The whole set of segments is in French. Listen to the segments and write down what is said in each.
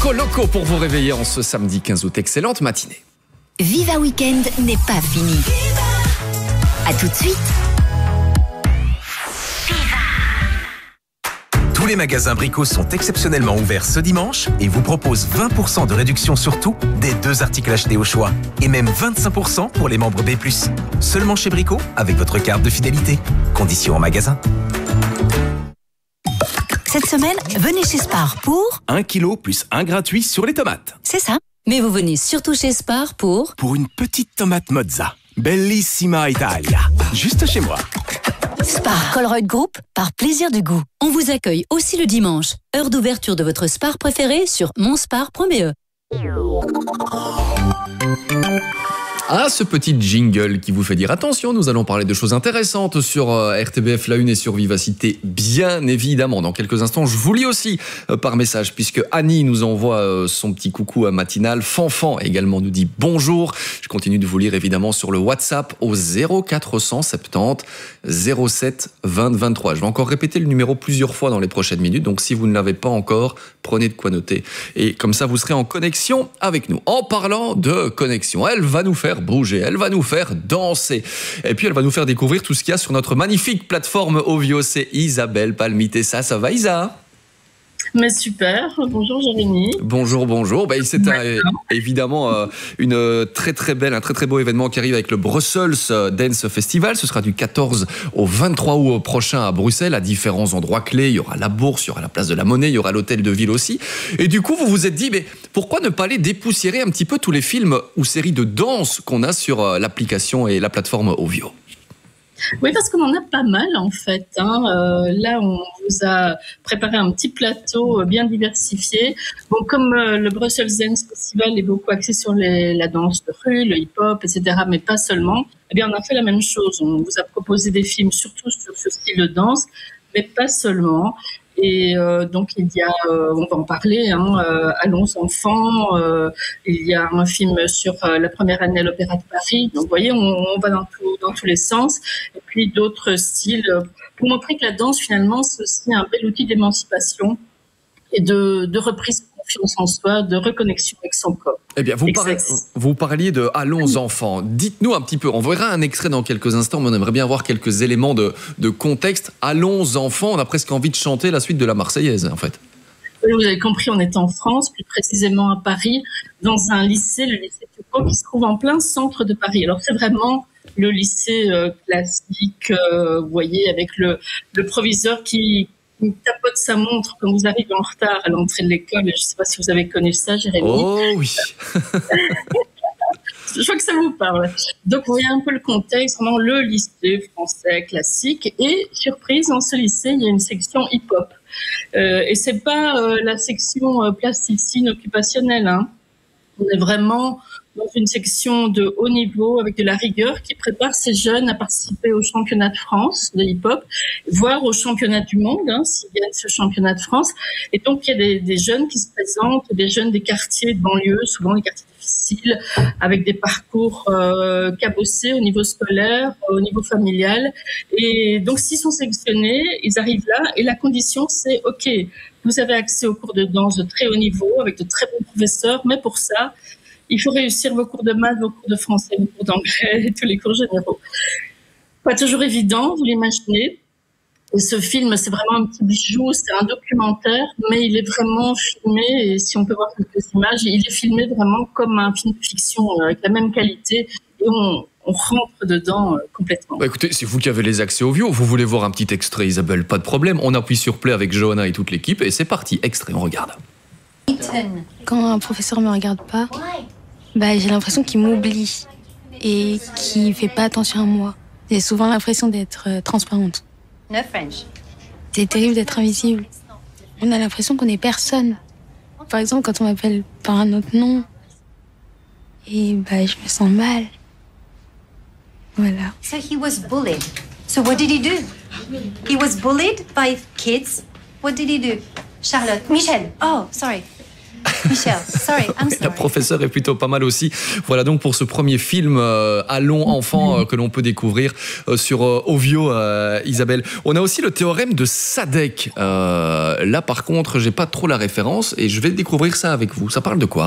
Loco Loco pour vous réveiller en ce samedi 15 août. Excellente matinée. Viva Weekend n'est pas fini. A tout de suite. Tous les magasins Brico sont exceptionnellement ouverts ce dimanche et vous proposent 20% de réduction sur tout des 2 articles achetés au choix. Et même 25% pour les membres B+. Seulement chez Brico avec votre carte de fidélité. Conditions en magasin. Cette semaine, venez chez Spar pour... 1 kilo plus 1 gratuit sur les tomates. C'est ça. Mais vous venez surtout chez Spar pour Une petite tomate mozza. Bellissima Italia. Juste chez moi. Spar Colruyt Group, par plaisir du goût. On vous accueille aussi le dimanche. Heure d'ouverture de votre Spar préféré sur monspar.be. Ah, ce petit jingle qui vous fait dire attention, nous allons parler de choses intéressantes sur RTBF La Une et sur Vivacité, bien évidemment. Dans quelques instants, je vous lis aussi par message, puisque Annie nous envoie son petit coucou matinal. Fanfan également nous dit bonjour. Je continue de vous lire évidemment sur le WhatsApp au 0470 07 20 23. Je vais encore répéter le numéro plusieurs fois dans les prochaines minutes, donc si vous ne l'avez pas encore, prenez de quoi noter. Et comme ça, vous serez en connexion avec nous. En parlant de connexion, elle va nous faire bouger, elle va nous faire danser. Et puis, elle va nous faire découvrir tout ce qu'il y a sur notre magnifique plateforme Ovio. C'est Isabelle Palmitessa. Ça va, Isa ? Mais super, bonjour Jérémy. Bonjour. C'est évidemment un très beau événement qui arrive avec le Brussels Dance Festival. Ce sera du 14 au 23 août prochain à Bruxelles, à différents endroits clés. Il y aura la Bourse, il y aura la Place de la Monnaie, il y aura l'Hôtel de Ville aussi. Et du coup, vous vous êtes dit, mais pourquoi ne pas aller dépoussiérer un petit peu tous les films ou séries de danse qu'on a sur l'application et la plateforme Ovio ? Oui, parce qu'on en a pas mal en fait. Là, on vous a préparé un petit plateau bien diversifié. Bon, comme le Brussels Dance Festival est beaucoup axé sur la danse de rue, le hip-hop, etc., mais pas seulement, eh bien, on a fait la même chose. On vous a proposé des films surtout sur ce style de danse, mais pas seulement. Et donc il y a, on va en parler, Allons enfants, il y a un film sur la première année à l'Opéra de Paris. Donc vous voyez, on va dans tous les sens. Et puis d'autres styles pour montrer que la danse finalement c'est aussi un bel outil d'émancipation et de reprise de confiance en soi, de reconnexion avec son corps. Eh bien, vous parliez de Allons enfants. Dites-nous un petit peu, on verra un extrait dans quelques instants, mais on aimerait bien avoir quelques éléments de contexte. Allons enfants, on a presque envie de chanter la suite de la Marseillaise, en fait. Vous avez compris, on est en France, plus précisément à Paris, dans un lycée, le lycée Foucault, qui se trouve en plein centre de Paris. Alors, c'est vraiment le lycée classique, vous voyez, avec le proviseur qui tapote sa montre quand vous arrivez en retard à l'entrée de l'école. Je ne sais pas si vous avez connu ça, Jérémy. Oh oui. Je vois que ça vous parle. Donc, vous voyez un peu le contexte, vraiment le lycée français classique. Et surprise, dans ce lycée, il y a une section hip-hop. Et c'est pas la section plasticine occupationnelle. On est vraiment dans une section de haut niveau avec de la rigueur qui prépare ces jeunes à participer au championnat de France de hip-hop, voire au championnat du monde, s'il y a ce championnat de France. Et donc, il y a des jeunes qui se présentent, des jeunes des quartiers de banlieue, souvent des quartiers difficiles, avec des parcours cabossés au niveau scolaire, au niveau familial. Et donc, s'ils sont sélectionnés, ils arrivent là et la condition, c'est OK, vous avez accès aux cours de danse de très haut niveau avec de très bons professeurs, mais pour ça, il faut réussir vos cours de maths, vos cours de français, vos cours d'anglais, tous les cours généraux. Pas toujours évident, vous l'imaginez. Et ce film, c'est vraiment un petit bijou, c'est un documentaire, mais il est vraiment filmé, et si on peut voir quelques images, il est filmé vraiment comme un film de fiction, avec la même qualité, et on rentre dedans complètement. Bah écoutez, c'est vous qui avez les accès Ovio, vous voulez voir un petit extrait, Isabelle, pas de problème, on appuie sur play avec Johanna et toute l'équipe, et c'est parti, extrait, on regarde. Quand un professeur me regarde pas, j'ai l'impression qu'il m'oublie et qu'il fait pas attention à moi. J'ai souvent l'impression d'être transparente. C'est terrible d'être invisible. On a l'impression qu'on est personne. Par exemple, quand on m'appelle par un autre nom, et je me sens mal. Voilà. So he was bullied. So what did he do? He was bullied by kids. What did he do? Charlotte. Michel. Oh, sorry. Michel, sorry, I'm sorry. La professeure est plutôt pas mal aussi. Voilà donc pour ce premier film Allons enfants que l'on peut découvrir sur Ovio, Isabelle. On a aussi le théorème de Sadek. Là par contre, j'ai pas trop la référence et je vais découvrir ça avec vous. Ça parle de quoi ?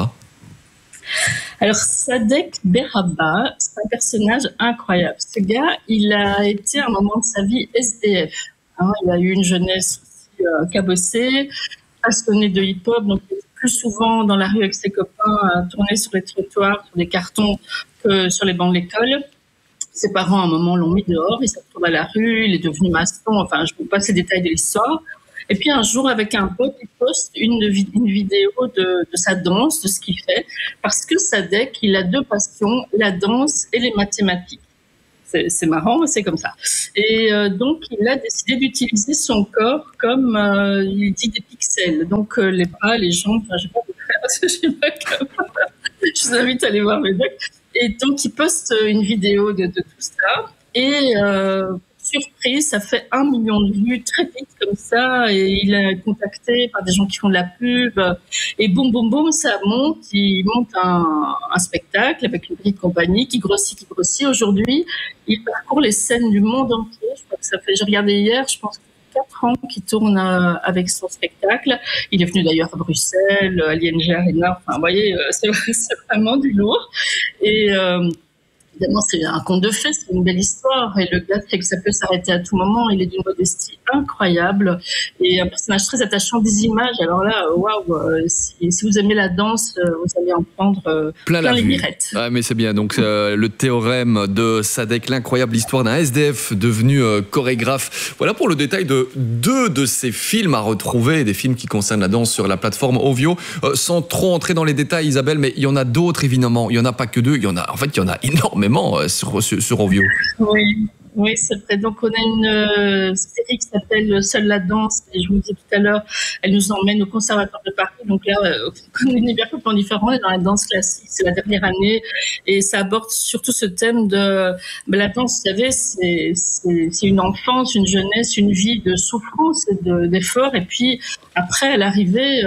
Alors, Sadek Beraba, c'est un personnage incroyable. Ce gars, il a été à un moment de sa vie SDF. Hein, il a eu une jeunesse aussi cabossée, passionné de hip-hop, donc il était plus souvent dans la rue avec ses copains, tourner sur les trottoirs, sur des cartons, que sur les bancs de l'école. Ses parents, à un moment, l'ont mis dehors, il s'est retrouvé à la rue, il est devenu maçon, enfin, je ne vous passe les détails de l'histoire. Et puis un jour, avec un pote, il poste une vidéo de sa danse, de ce qu'il fait, parce que Sadek, il a deux passions, la danse et les mathématiques. C'est marrant, mais c'est comme ça. Et donc, il a décidé d'utiliser son corps comme, il dit, des pixels. Donc, les bras, les jambes, enfin, je ne vais pas vous faire parce que je suis pas capable. Je vous invite à aller voir mes docs. Et donc, il poste une vidéo de tout ça. Et surprise, ça fait 1 million de vues très vite comme ça, et il est contacté par des gens qui font de la pub, et boum, boum, boum, ça monte, il monte un spectacle avec une petite compagnie qui grossit. Aujourd'hui, il parcourt les scènes du monde entier. Je crois que ça fait, j'ai regardé hier, je pense que 4 ans qu'il tourne avec son spectacle. Il est venu d'ailleurs à Bruxelles, à l'ING Arena, enfin, vous voyez, c'est vraiment du lourd. Et évidemment, c'est un conte de fées, c'est une belle histoire. Et le gars fait que ça peut s'arrêter à tout moment. Il est d'une modestie incroyable. Et un personnage très attachant, des images. Alors là, waouh, si vous aimez la danse, vous allez en prendre plein les mirettes. Ah, mais c'est bien. Donc, le théorème de Sadek, l'incroyable histoire d'un SDF devenu chorégraphe. Voilà pour le détail de 2 de ces films à retrouver, des films qui concernent la danse sur la plateforme Ovio. Sans trop entrer dans les détails, Isabelle, mais il y en a d'autres, évidemment. Il n'y en a pas que 2. Il y en a énormément sur Ovio. Oui, c'est vrai. Donc, on a une série qui s'appelle Seule la danse. Et je vous le disais tout à l'heure, elle nous emmène au Conservatoire de Paris. Donc là, un univers complètement différent. On est dans la danse classique. C'est la dernière année. Et ça aborde surtout ce thème de la danse. Vous savez, c'est une enfance, une jeunesse, une vie de souffrance et d'effort. Et puis, après, à l'arrivée,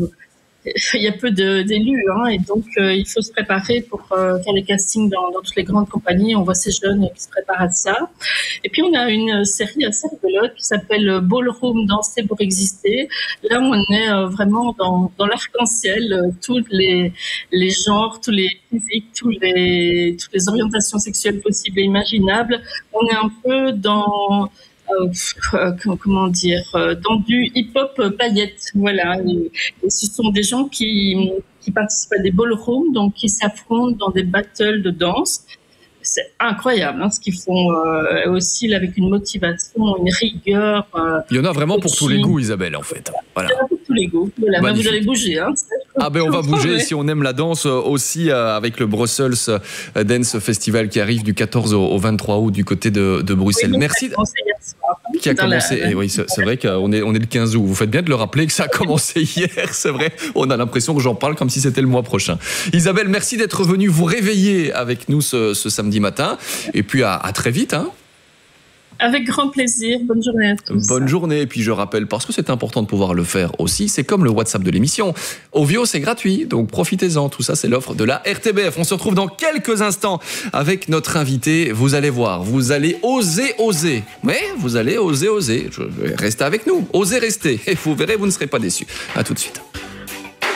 il y a peu d'élus, hein, et donc il faut se préparer pour faire les castings dans toutes les grandes compagnies. On voit ces jeunes qui se préparent à ça. Et puis on a une série assez rigolote qui s'appelle Ballroom, danser pour exister. Là, on est vraiment dans l'arc-en-ciel, tous les genres, tous les physiques, toutes les orientations sexuelles possibles et imaginables. On est un peu dans comment dire, dans du hip-hop paillette, voilà. Et ce sont des gens qui participent à des ballrooms, donc qui s'affrontent dans des battles de danse. C'est incroyable, hein, ce qu'ils font aussi là, avec une motivation, une rigueur. Il y en a vraiment pour tous les goûts, Isabelle, en fait. Voilà. Il y en a pour tous les goûts. Voilà, ben vous allez bouger. Hein, ah ben on va bouger si on aime la danse aussi avec le Brussels Dance Festival qui arrive du 14 au 23 août du côté de Bruxelles. Oui, merci. Qui a commencé, oui, c'est vrai qu'on est le 15 août. Vous faites bien de le rappeler que ça a commencé hier, c'est vrai. On a l'impression que j'en parle comme si c'était le mois prochain. Isabelle, merci d'être venue vous réveiller avec nous ce samedi matin. Et puis à très vite. Hein. Avec grand plaisir. Bonne journée à tous. Bonne journée. Et puis je rappelle, parce que c'est important de pouvoir le faire aussi, c'est comme le WhatsApp de l'émission. Ovio, c'est gratuit, donc profitez-en. Tout ça, c'est l'offre de la RTBF. On se retrouve dans quelques instants avec notre invité. Vous allez voir, vous allez oser. Mais vous allez oser. Restez avec nous. Osez rester. Et vous verrez, vous ne serez pas déçus. À tout de suite.